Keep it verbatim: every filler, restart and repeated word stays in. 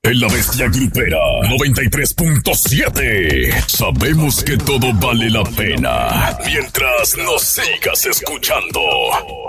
en La Bestia Grupera noventa y tres punto siete. Sabemos que todo vale la pena mientras nos sigas escuchando.